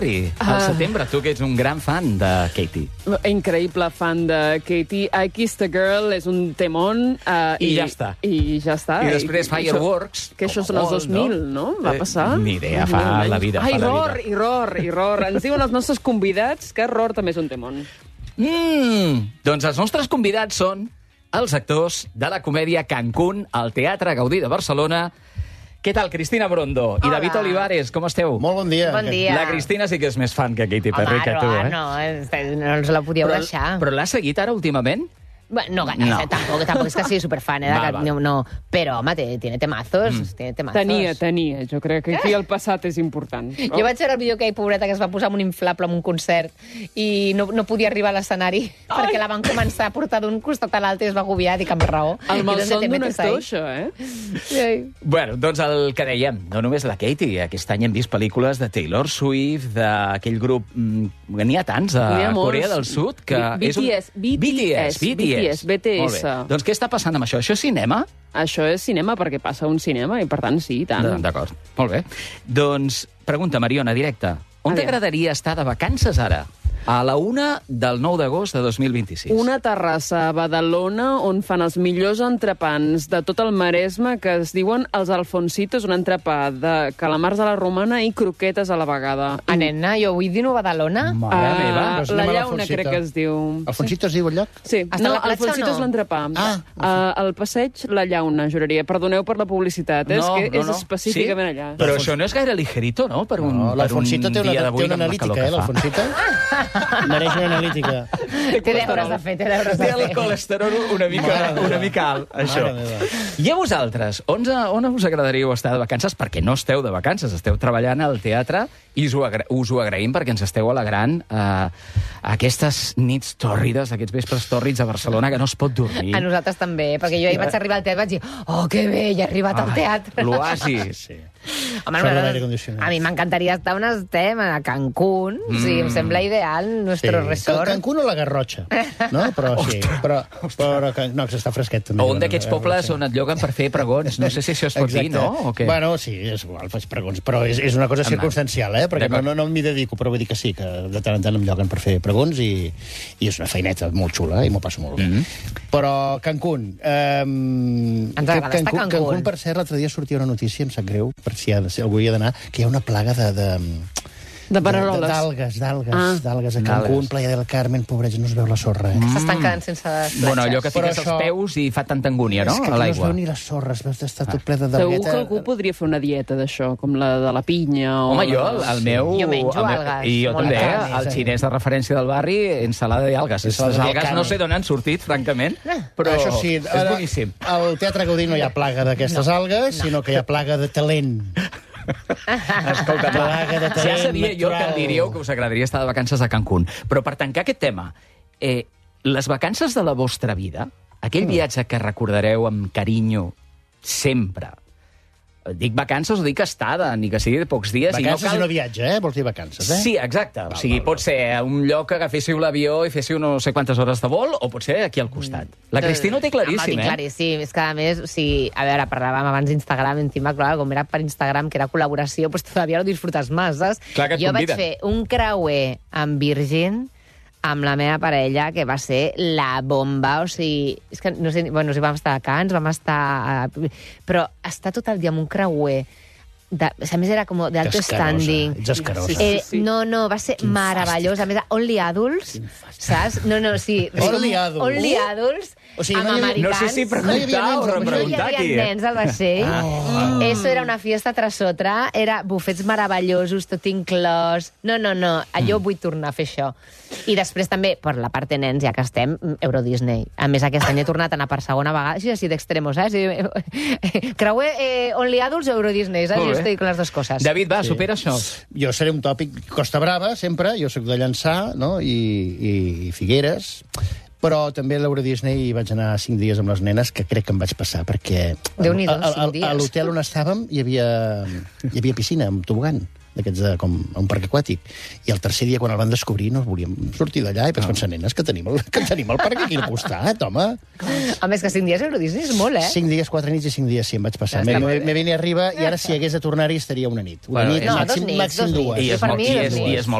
Al setembre, tu que ets un gran fan de Katy. Increïble fan de Katy. I Kissed a Girl és un temón. I ja està. I ja està. I després Fireworks. Que això són els 2000, no? Va passar? Ni idea, fa la vida. Error. Ens diuen els nostres convidats que Error també és un temón. Doncs els nostres convidats són els actors de la comèdia Cancún al Teatre Gaudí de Barcelona. Què tal, Cristina Brondo? I David Olivares, com esteu? Molt bon dia. Bon dia. La Cristina sí que és més fan que Katy Perry, que tu, eh? No ens la podíeu deixar. Però l'has seguit ara últimament? Bueno, no. Tampoco es que sigui superfan, no. Però, home, tiene temazos. Tenia. Jo crec que aquí el passat és important. Jo vaig veure el vídeo aquell pobreta que es va posar amb un inflable en un concert i no podia arribar a l'escenari perquè la van començar a portar d'un costat a l'altre i es va agobiar, dic amb raó. El malson d'un actor, això, eh? Sí. Bueno, doncs el que dèiem, no només la Katy, aquest any hem vist pel·lícules de Taylor Swift, d'aquell grup... N'hi ha tants a Corea del Sud, que BTS. Molt bé. Doncs què està passant amb això? Això és cinema? Això és cinema perquè passa un cinema i, per tant, sí, i tant. D'acord, molt bé. Doncs, pregunta, Mariona, directa. On t'agradaria estar de vacances ara? A la 1 del 9 d'agost de 2026. Una terrassa a Badalona on fan els millors entrepans de tot el Maresme que es diuen els Alfonsitos, un entrepà de calamars a la romana i croquetes a la vegada. Nena, jo vull dir-ho a Badalona. Mare meva. La Llauna crec que es diu. Alfonsito es diu el lloc? Sí. No, Alfonsito és l'entrepà. Al passeig La Llauna, juraria. Perdoneu per la publicitat, és que és específicament allà. Però això no és gaire ligerito, no? Per un dia d'avui amb la calor que fa. L'Alfonsito? Mereix una analítica. Té deures de fer. Té el colesterol una mica alt, això. I a vosaltres, on us agradaríeu estar de vacances? Perquè no esteu de vacances, esteu treballant al teatre i us ho agraïm perquè ens esteu alegrant aquestes nits tòrrides, aquests vespres tòrrids a Barcelona que no es pot dormir. A nosaltres també, perquè jo ahir vaig arribar al teatre i vaig dir oh, que bé, ja he arribat al teatre. L'oasis. Home, a mi m'encantaria estar on estem, a Cancún. Sí, em sembla ideal, nuestro resort. Cancún o la Garrotxa, no? Però sí, però no, que s'està fresquet. O un d'aquests pobles on et lloguen per fer pregons. No sé si això es pot dir, no? Bueno, sí, és igual, faig pregons, però és una cosa circumstancial, perquè no m'hi dedico, però vull dir que sí, que de tant en tant em lloguen per fer pregons i és una feineta molt xula i m'ho passo molt bé. Però Cancún... Ens agrada estar a Cancún. Cancún, per cert, l'altre dia sortia una notícia, em sap greu, per si algú hi ha d'anar, que hi ha una plaga d'algues a Cancún, Playa del Carmen, pobreig, no es veu la sorra. S'estan quedant sense platges. Bueno, allò que fiques els peus i fa tanta angúnia, no? És que a no es l'aigua. veu ni la sorra, es veu estar tot ple de d'algueta. Segur que algú podria fer una dieta d'això, com la de la pinya o... Home, jo, el meu... Jo menjo algues. I jo també, el xinès de referència del barri, ensalada d'algues. Les algues no sé d'on han sortit, francament, però això sí, és boníssim. Al Teatre Gaudí no hi ha plaga d'aquestes algues, sinó que hi ha plaga de talent. Escolta, ja sabia jo que em diríeu que us agradaria estar de vacances a Cancún. Però per tancar aquest tema, les vacances de la vostra vida, aquell viatge que recordareu amb carinyo sempre, dic vacances o dic estada, ni que sigui de pocs dies. Vacances i no viatge, vols dir vacances, Sí, exacte. O sigui, pot ser un lloc que agaféssiu l'avió i féssiu no sé quantes hores de vol, o pot ser aquí al costat. La Cristina ho té claríssim, claríssim. És que, a més, a veure, parlàvem abans d'Instagram, encima, clar, com era per Instagram, que era col·laboració, doncs todavía lo disfrutes más, saps? Clar que et jo vaig conviden. fer un creuer amb Virgin, amb la meva parella, que va ser la bomba, o sigui... És que, no sé, bueno, vam estar a Canes, vam estar... Però estar tot el dia amb un creuer... A més, era com d'alto standing. Ets escarosa. No, va ser meravellós. A més, only adults, saps? No, sí. Only adults. Only adults, o sigui, amb americans. No sé si preguntar o repreguntar aquí. No hi havia nens al vaixell. Eso era una fiesta tras otra. Era bufets meravellosos, tot inclòs. No. Jo vull tornar a fer això. I després també, per la part de nens, ja que estem, Euro Disney. A més, aquest any he tornat a anar per segona vegada, així d'extremo, saps? Creuer Only Adults o Euro Disney, saps? Jo estic con les dues coses. David, va, supera això. Jo seré un tòpic Costa Brava, sempre. Jo soc de Llançà, no? I Figueres. Però també a l'Euro Disney hi vaig anar 5 dies amb les nenes, que crec que em vaig passar, perquè Déu-n'hi-do, 5 dies. a l'hotel on estàvem hi havia piscina, amb tobogan. d'aquests com un parc aquàtic. I el tercer dia, quan el van descobrir, no volíem sortir d'allà i vaig pensar, nenes, que tenim el parc aquí al costat, home. Home, és que 5 dies a Eurodisney és molt, 5 dies, 4 nits i 5 dies, sí, em vaig passar. Me venia arriba i ara, si hagués de tornar-hi, estaria una nit. Una nit, màxim 2. I és molt